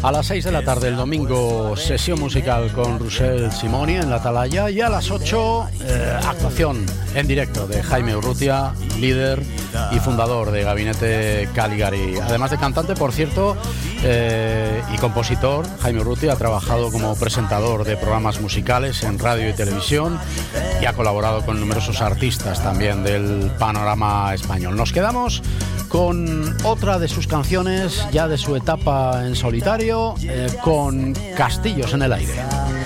A las 6 de la tarde el domingo, sesión musical con Russell Simoni en la Atalaya, y a las 8, actuación en directo de Jaime Urrutia, líder y fundador de Gabinete Caligari. Además de cantante, por cierto, y compositor, Jaime Urrutia ha trabajado como presentador de programas musicales en radio y televisión y ha colaborado con numerosos artistas también del panorama español. Nos quedamos con otra de sus canciones, ya de su etapa en solitario, con Castillos en el aire.